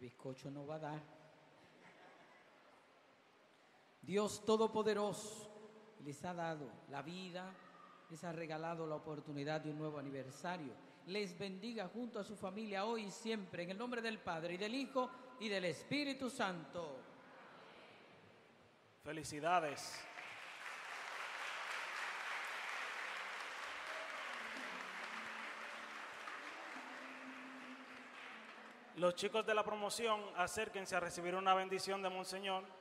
bizcocho no va a dar. Dios Todopoderoso les ha dado la vida, les ha regalado la oportunidad de un nuevo aniversario. Les bendiga junto a su familia hoy y siempre, en el nombre del Padre, y del Hijo, y del Espíritu Santo. Felicidades. Los chicos de la promoción, acérquense a recibir una bendición de Monseñor.